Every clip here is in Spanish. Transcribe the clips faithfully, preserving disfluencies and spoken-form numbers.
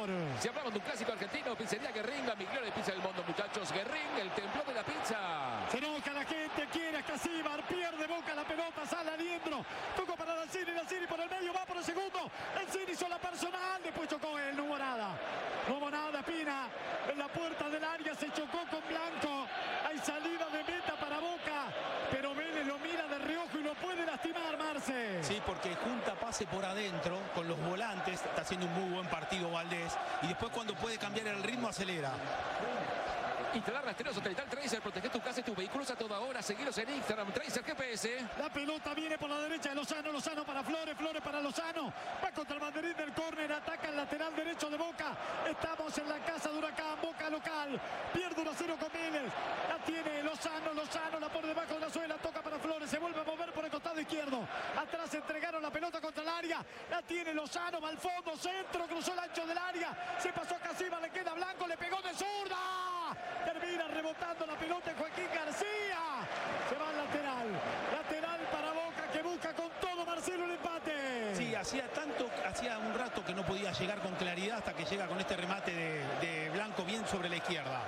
Si hablamos de un clásico argentino, pizzería Guerrín, la migliore pizza del mundo, muchachos. Guerrín, el templo de la pizza. Se enoja la gente, quiere a Casíbar, pierde Boca la pelota, sale Aliendro, tocó para Lanzini, Lanzini por el medio, va por el segundo, Lanzini hizo la personal, después chocó él, no hubo nada, no hubo nada, Pina, en la puerta del área se chocó con Blanco, hay salida de meta para Boca, pero Vélez lo mira de reojo y lo puede lastimar, Marce. Sí, porque junta pase por adentro con los volantes, está haciendo un muy buen partido Valdés, y después cuando puede cambiar el ritmo acelera. Instalar rastreo satelital Tracer, protege tu casa y tus vehículos a toda hora. Seguiros en Instagram, Tracer G P S. La pelota viene por la derecha de Lozano, Lozano para Flores, Flores para Lozano. Va contra el banderín del córner, ataca el lateral derecho de Boca. Estamos en la casa de Huracán, Boca local. Pierde uno a cero con Vélez. La tiene Lozano, Lozano la pone debajo de la suela, toca para Flores, se vuelve a mover por el costado izquierdo. Atrás entregaron la pelota contra el área. La tiene Lozano, va al fondo, centro, cruzó el ancho del área. Se pasó a Casima, le queda Blanco, le pegó de zurda. Termina rebotando la pelota Joaquín García. Se va al lateral. Lateral para Boca que busca con todo Marcelo el empate. Sí, hacía tanto, hacía un rato que no podía llegar con claridad hasta que llega con este remate de, de Blanco bien sobre la izquierda.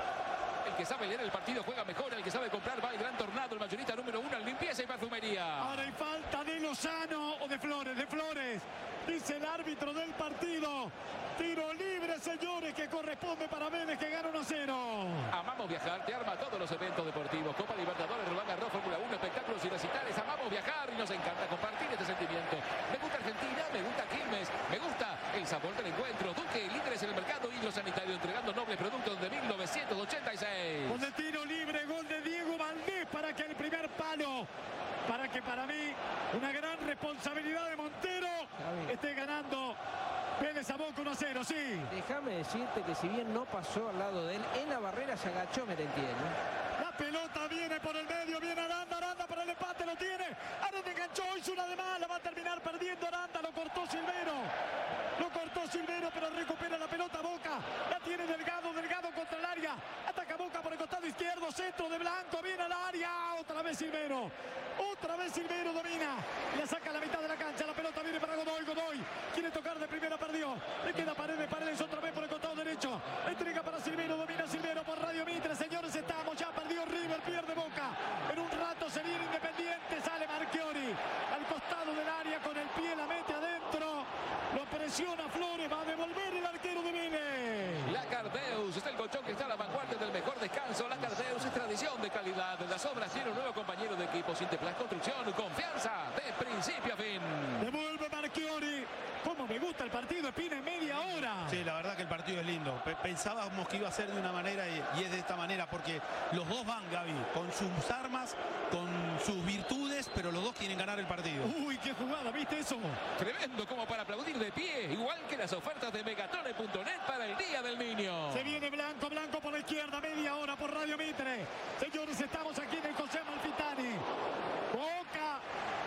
El que sabe leer el partido juega mejor, el que sabe comprar va el Gran Tornado, el mayorista número uno en limpieza y perfumería. Ahora hay falta de Lozano o de Flores, de Flores. Dice el árbitro del partido. Tiro libre, señores, que corresponde para Vélez, que gana uno a cero. Amamos viajar, te arma todos los eventos deportivos. Copa Libertadores, Roland Garros, Fórmula uno, espectáculos y recitales. Amamos viajar y nos encanta compartir este sentimiento. Me gusta Argentina, me gusta Quilmes, me gusta el sabor del encuentro. Duque, líderes en el mercado hidrosanitario, entregando nobles productos de mil novecientos ochenta y seis. Gol de tiro libre, gol de Diego Valdés para que el primer palo, para que para mí una gran responsabilidad de Montero, esté ganando Vélez a Boca uno a cero, sí. Déjame decirte que si bien no pasó al lado de él, en la barrera se agachó Merentiel, ¿no? La pelota viene por el medio, viene Aranda, Aranda para el empate, lo tiene. Aranda enganchó, hizo una de más, la va a terminar perdiendo Aranda, lo cortó Silvero. Lo cortó Silvero, pero recupera la pelota Boca. La tiene Delgado, Delgado contra el área. Ataca Boca por el costado izquierdo, centro de Blanco, viene al área. Otra vez Silvero. Otra vez Silvero domina. Le saca a la mitad de la cancha, la pelota viene para Godoy, Godoy. Quiere tocar de primera, perdió. Le queda Paredes, Paredes otra vez por el costado derecho. Entrega para Silvero, domina Silvero por Radio Mitre. Señores, estamos, ya perdió River, pierde Boca. En un rato se viene Independiente, sale Marchiori. Al costado del área con el pie, la mete adentro. Lo presiona Flores, va a devolver el arquero de Vélez. La Cardeus es el colchón que está a la vanguardia del mejor descanso. La Cardeus es tradición de calidad. Las obras tiene un nuevo compañero de equipo. Sinteplas Construcción, confianza de principio a fin. Devuelve Marchiori. Cómo me gusta el partido, Espina, en media hora. Sí, la verdad que el partido es lindo. Pensábamos que iba a ser de una manera y, y es de esta manera, porque los dos van, Gaby, con sus armas, con sus virtudes, pero los dos quieren ganar el partido. Uy, qué jugada, ¿viste eso? Tremendo como para aplaudir de pie, igual que las ofertas de Megatone punto net para el Día del Niño. Se viene Blanco, Blanco por la izquierda, media hora por Radio Mitre. Señores, estamos aquí en el José Amalfitani. Boca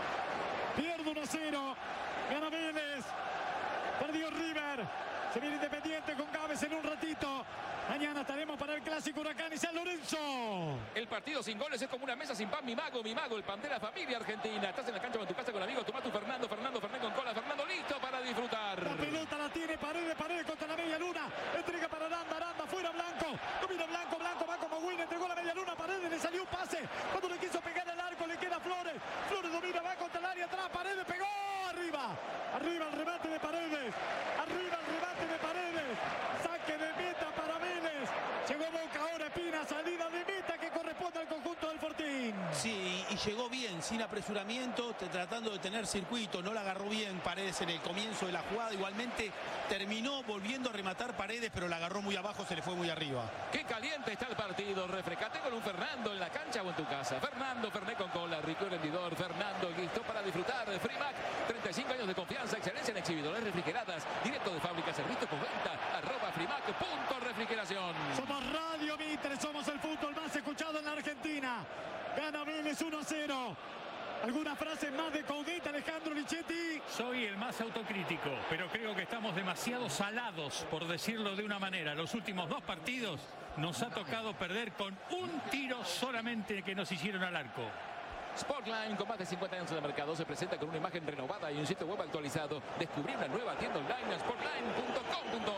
pierde uno a cero. Gana Vélez. Perdió River. Se viene Independiente con Gávez en un ratito. Mañana estaremos para el Clásico Huracán y San Lorenzo. El partido sin goles es como una mesa sin pan. Mi mago, mi mago, el pan de la familia argentina. Estás en la cancha con tu casa con amigos. Tomás tu Fernando, Fernando, Fernández con cola. Fernando listo para disfrutar. La pelota la tiene Paredes, Paredes contra la media luna. Entrega para Aranda, Aranda, fuera Blanco. Domina Blanco, Blanco va como Win. Entregó la media luna. Paredes le salió un pase. Cuando le quiso pegar al arco le queda Flores. Flores domina, va contra el área atrás. Paredes pegó. Arriba. Arriba el remate de Paredes. Arriba el remate de Paredes. Saque de meta para Vélez. Llegó Boca ahora, Espina, salida de meta que corresponde al conjunto del Fortín. Sí, y llegó bien, sin apresuramiento, tratando de tener circuito. No la agarró bien Paredes en el comienzo de la jugada. Igualmente terminó volviendo a rematar Paredes, pero la agarró muy abajo, se le fue muy arriba. Qué caliente está el partido. Refrescate con un Fernando en la cancha o en tu casa. Fernando, Fernet con cola, rico y rendidor. Fernando, listo para disfrutar. Frimac, treinta y cinco años de confianza, excelencia en exhibidores refrigeradas. Directo de fábrica, servicio por venta. Arroba Frimac, punto refrigeración. Somos Radio Mitre, somos el fútbol más escuchado en la Argentina. Gana Vélez uno a cero. ¿Alguna frase más de Coudet, Alejandro Lichetti? Soy el más autocrítico, pero creo que estamos demasiado salados, por decirlo de una manera. Los últimos dos partidos nos ha tocado perder con un tiro solamente que nos hicieron al arco. Sportline, con más de cincuenta años en el mercado, se presenta con una imagen renovada y un sitio web actualizado. Descubrí una nueva tienda online en sportline punto com punto